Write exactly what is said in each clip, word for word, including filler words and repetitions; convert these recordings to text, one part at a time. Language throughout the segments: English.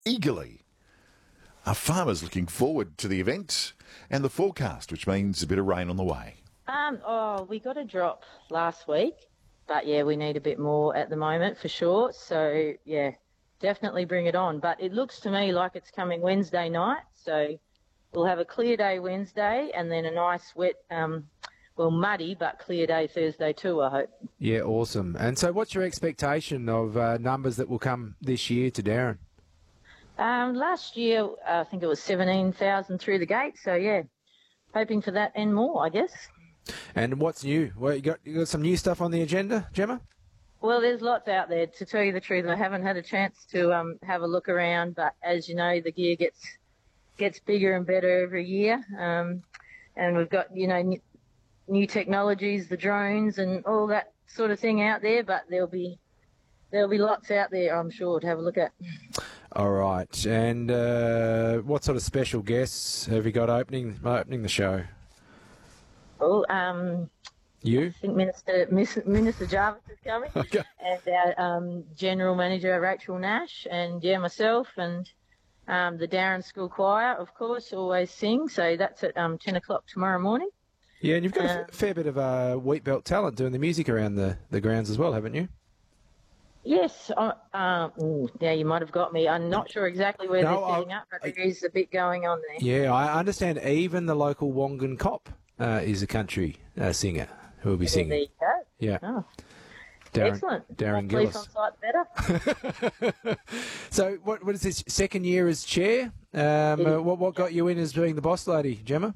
eagerly. Are farmers looking forward to the event and the forecast, which means a bit of rain on the way? Um, oh, we got a drop last week, but yeah, we need a bit more at the moment for sure. So yeah, definitely bring it on. But it looks to me like it's coming Wednesday night, so we'll have a clear day Wednesday and then a nice wet, um, well, muddy but clear day Thursday too, I hope. Yeah, awesome. And so what's your expectation of uh, numbers that will come this year to Darren? Um, last year, I think it was seventeen thousand through the gate, so yeah, hoping for that and more, I guess. And what's new? Well, you got you got some new stuff on the agenda, Gemma? Well, there's lots out there. To tell you the truth, I haven't had a chance to um, have a look around, but as you know, the gear gets gets bigger and better every year, um, and we've got you know n- new technologies, the drones, and all that sort of thing out there. But there'll be there'll be lots out there, I'm sure, to have a look at. All right. And uh, what sort of special guests have you got opening opening the show? Well, um, You? I think Minister Minister Jarvis is coming, Okay. and our um, General Manager Rachel Nash, and yeah, myself, and um, the Darren School Choir, of course, always sing. So that's at um, ten o'clock tomorrow morning. Yeah, and you've got a Um, f- fair bit of uh, wheat belt talent doing the music around the, the grounds as well, haven't you? Yes, uh, um, ooh, yeah, you might have got me. I'm not sure exactly where No, they're setting I- up, but I- there is a bit going on there. Yeah, I understand even the local Wongan Cop uh, is a country uh, singer who will be Well, there singing. you go. Yeah. Oh, Darren, excellent. Darren More police Gillis. on site better. So what what is this, second year as chair? Um, uh, what, what got you in as being the boss lady, Gemma?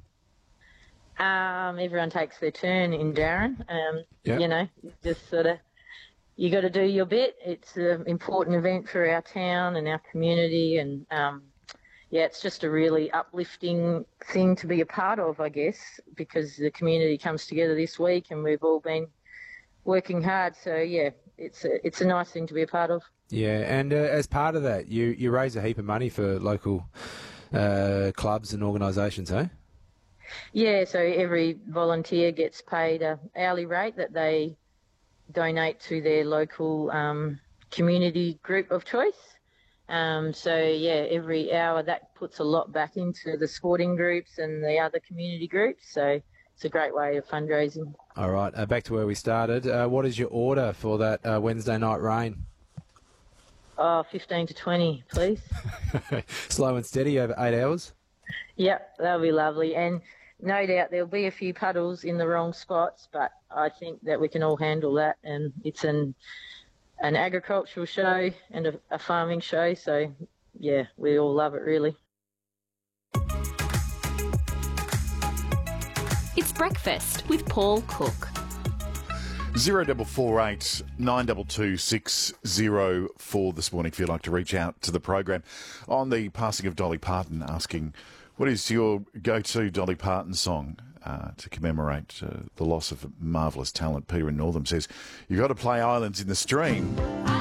Um, everyone takes their turn in Darren. Um, Yeah. You know, just sort of, you got to do your bit. It's an important event for our town and our community, and um, yeah, it's just a really uplifting thing to be a part of, I guess, because the community comes together this week, and we've all been working hard. So yeah, it's a, it's a nice thing to be a part of. Yeah, and uh, as part of that, you, you raise a heap of money for local uh, clubs and organisations, eh? Yeah, so every volunteer gets paid a hourly rate that they donate to their local um, community group of choice. Um, so, yeah, every hour that puts a lot back into the sporting groups and the other community groups. So it's a great way of fundraising. All right, uh, back to where we started. Uh, what is your order for that uh, Wednesday night rain? Oh, fifteen to twenty, please. Slow and steady over eight hours? Yep, that'll be lovely. And no doubt there'll be a few puddles in the wrong spots, but I think that we can all handle that. And it's an an agricultural show and a, a farming show, so yeah, we all love it really. It's Breakfast with Paul Cook. Zero double four eight nine double two six zero four this morning if you'd like to reach out to the program on the passing of Dolly Parton, asking what is your go-to Dolly Parton song uh, to commemorate uh, the loss of marvellous talent. Peter in Northam says, you've got to play Islands in the Stream.